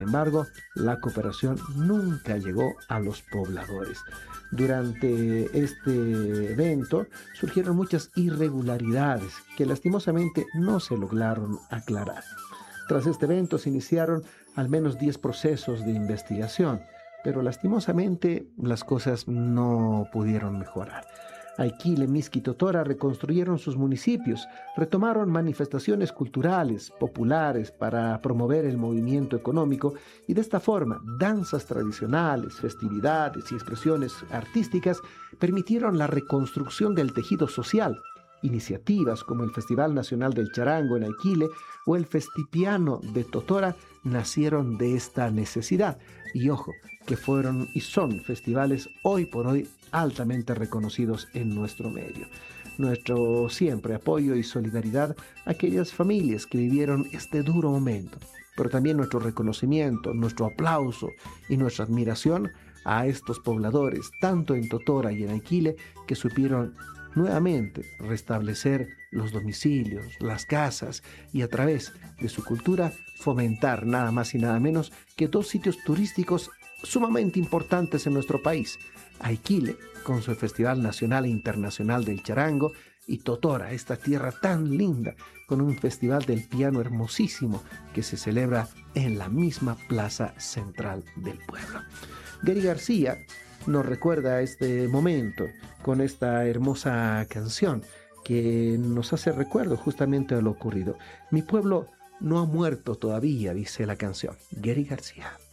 embargo, la cooperación nunca llegó a los pobladores. Durante este evento surgieron muchas irregularidades que lastimosamente no se lograron aclarar. Tras este evento se iniciaron al menos 10 procesos de investigación, pero lastimosamente las cosas no pudieron mejorar. Aikile, Mizqui y Totora reconstruyeron sus municipios, retomaron manifestaciones culturales, populares para promover el movimiento económico y de esta forma danzas tradicionales, festividades y expresiones artísticas permitieron la reconstrucción del tejido social. Iniciativas como el Festival Nacional del Charango en Aikile o el Festipiano de Totora nacieron de esta necesidad. Y ojo, que fueron y son festivales hoy por hoy altamente reconocidos en nuestro medio. Nuestro siempre apoyo y solidaridad a aquellas familias que vivieron este duro momento, pero también nuestro reconocimiento, nuestro aplauso y nuestra admiración a estos pobladores, tanto en Totora y en Aikile, que supieron nuevamente restablecer los domicilios, las casas y a través de su cultura fomentar nada más y nada menos que dos sitios turísticos sumamente importantes en nuestro país: Aikile, con su Festival Nacional e Internacional del Charango, y Totora, esta tierra tan linda, con un festival del piano hermosísimo que se celebra en la misma plaza central del pueblo. Gary García nos recuerda este momento con esta hermosa canción que nos hace recuerdo justamente de lo ocurrido. Mi pueblo no ha muerto todavía, dice la canción. Gary García.